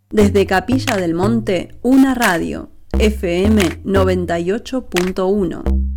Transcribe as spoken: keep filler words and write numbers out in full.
Desde Capilla del Monte, una radio, F M noventa y ocho punto uno.